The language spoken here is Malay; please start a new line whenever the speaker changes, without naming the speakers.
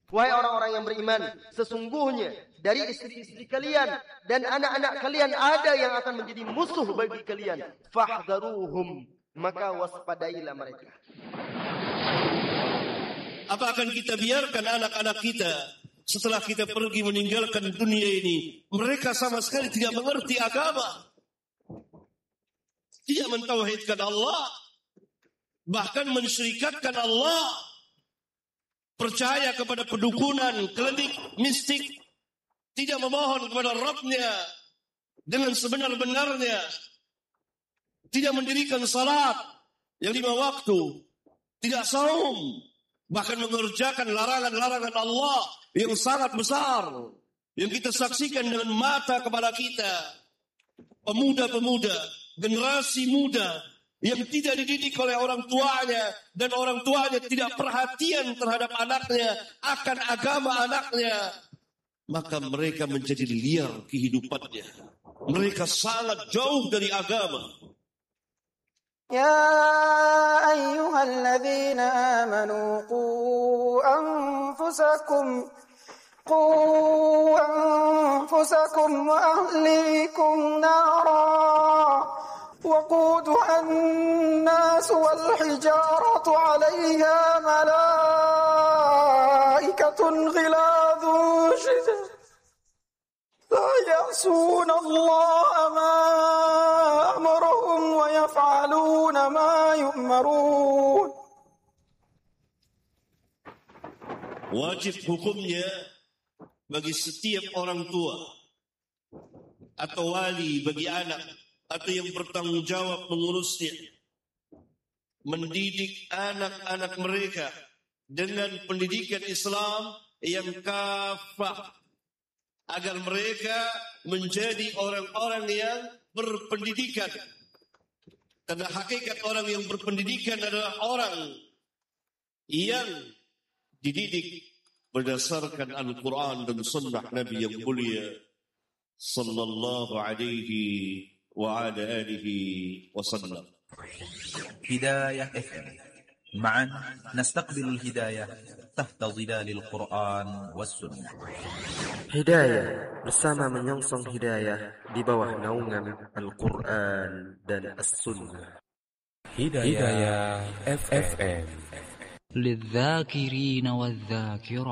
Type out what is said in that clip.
Wahai orang-orang yang beriman, sesungguhnya dari istri-istri kalian dan anak-anak kalian ada yang akan menjadi musuh bagi kalian. Fahdharuhum, maka waspadailah mereka.
Apa akan kita biarkan anak-anak kita setelah kita pergi meninggalkan dunia ini, mereka sama sekali tidak mengerti agama, tidak mentauhidkan Allah, bahkan mensyirikatkan Allah, percaya kepada pedukunan, klinik, mistik, tidak memohon kepada Rabb-Nya dengan sebenar-benarnya, tidak mendirikan salat yang 5 waktu, tidak saum, bahkan mengerjakan larangan-larangan Allah yang sangat besar, yang kita saksikan dengan mata kepala kita. Pemuda-pemuda, generasi muda yang tidak dididik oleh orang tuanya, dan orang tuanya tidak perhatian terhadap anaknya, akan agama anaknya, maka mereka menjadi liar kehidupannya. Mereka sangat jauh dari agama.
Ya ayyuhalladzina amanu qu anfusakum wa ahlikum nara وقودها الناس والحجارة عليها ملائكة غلاظ شداد لا يعصون الله ما أمرهم ويفعلون ما يؤمرون.
Wajib hukumnya bagi setiap orang tua atau wali bagi anak atau yang bertanggung jawab mengurusnya, mendidik anak-anak mereka dengan pendidikan Islam yang kafah, agar mereka menjadi orang-orang yang berpendidikan. Karena hakikat orang yang berpendidikan adalah orang yang dididik berdasarkan Al-Quran dan Sunnah Nabi yang mulia sallallahu alaihi وعلى آله وسلم.
هداية FM. معا نستقبل الهداية تحت ظلال القرآن والسنة.
Hidayah, bersama menyongsong hidayah di bawah naungan Al-Quran dan As-Sunnah.
Hidayah FM.
للذاكرين والذاكرات.